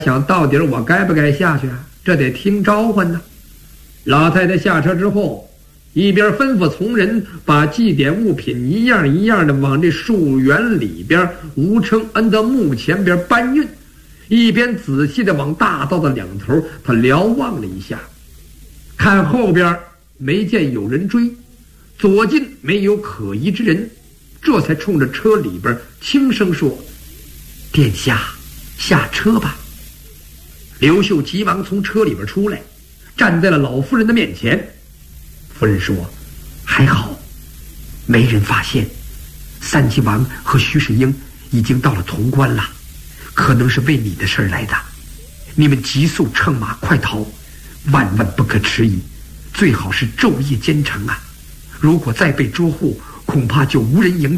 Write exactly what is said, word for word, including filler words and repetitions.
想到底我该不该下去啊？这得听召唤呢。老太太下车之后，一边吩咐从人把祭典物品一样一样的往这树园里边吴承恩的墓前边搬运，一边仔细的往大道的两头他瞭望了一下，看后边没见有人追，左近没有可疑之人，这才冲着车里边轻声说：“殿下，下车吧。”刘秀急忙从车里边出来，站在了老夫人的面前。夫人说：“还好，没人发现。三齐王和徐世英已经到了潼关了，可能是为你的事儿来的。你们急速乘马快逃，万万不可迟疑，最好是昼夜兼程啊！如果再被捉获，恐怕就无人迎。”